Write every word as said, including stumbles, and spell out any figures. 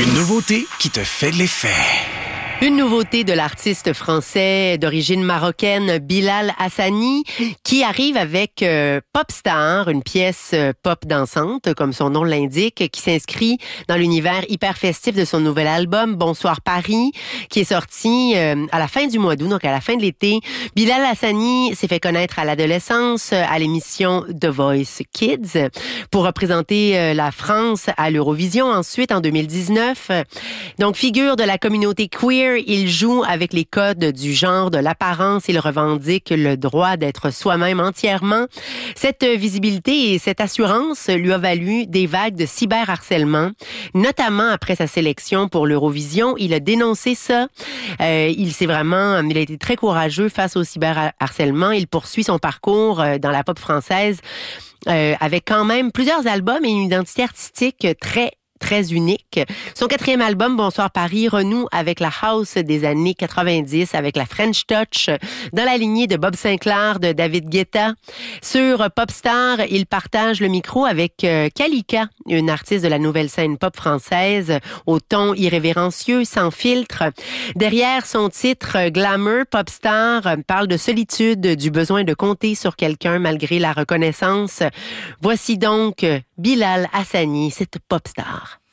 Une nouveauté qui te fait de l'effet. Une nouveauté de l'artiste français d'origine marocaine Bilal Hassani qui arrive avec euh, Popstar, une pièce euh, pop dansante, comme son nom l'indique, qui s'inscrit dans l'univers hyper festif de son nouvel album Bonsoir Paris, qui est sorti euh, à la fin du mois d'août, donc à la fin de l'été. Bilal Hassani s'est fait connaître à l'adolescence à l'émission The Voice Kids pour représenter euh, la France à l'Eurovision ensuite en deux mille dix-neuf. Donc figure de la communauté queer, il joue avec les codes du genre, de l'apparence. Il revendique le droit d'être soi-même entièrement. Cette visibilité et cette assurance lui a valu des vagues de cyberharcèlement, notamment après sa sélection pour l'Eurovision. Il a dénoncé ça. Euh, il s'est vraiment, il a été très courageux face au cyberharcèlement. Il poursuit son parcours dans la pop française euh, avec quand même plusieurs albums et une identité artistique très très unique. Son quatrième album, Bonsoir Paris, renoue avec la house des années quatre-vingt-dix, avec la French Touch, dans la lignée de Bob Sinclair, de David Guetta. Sur Popstar, il partage le micro avec euh, Kalika, une artiste de la nouvelle scène pop française, au ton irrévérencieux, sans filtre. Derrière son titre Glamour, Popstar parle de solitude, du besoin de compter sur quelqu'un malgré la reconnaissance. Voici donc Bilal Hassani, cette Popstar.